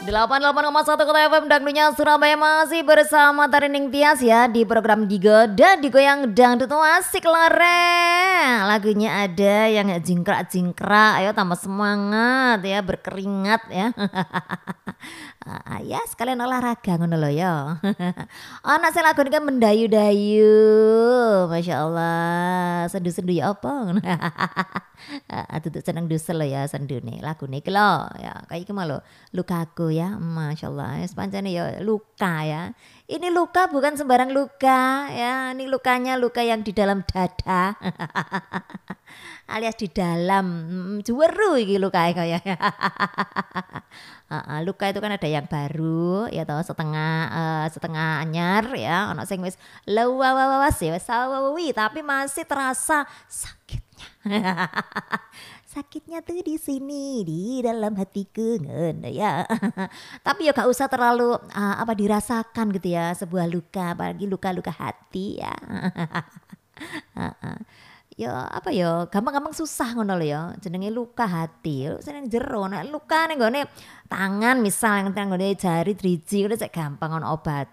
88,1 Kota FM Dangdunya Surabaya masih bersama Tarining Tias ya di program Digoda Digoyang Dangdut asik lare. Lagunya ada yang jingkrak-jingkrak, ayo tambah semangat ya, berkeringat ya. Ya sekalian olahraga ngono lho ya. Anak saya lagu ini kan mendayu-dayu, masya Allah. Sendu-sendu ya apa? Tutuk seneng dusel ya sendu nih lagu nih lo ya kayak gimana lo lukaku ya, masya Allah. Sepanjangnya ya luka ya. Ini luka bukan sembarang luka ya. Ini lukanya luka yang di dalam dada. Alias di dalam juweru iki luka kayak. Luka itu kan ada yang baru ya toh setengah anyar ya, ono sing wis lawas ya sawi tapi masih terasa sakitnya. Sakitnya tuh di sini di dalam hatiku ngono ya. Tapi ya gak usah terlalu dirasakan gitu ya sebuah luka, apalagi luka-luka hati ya. Ya apa ya gampang-gampang susah ngono lho ya jenenge luka hati seneng jero nek luka ning gone tangan misal yang nggone jari driji ngono cek gampang ono obat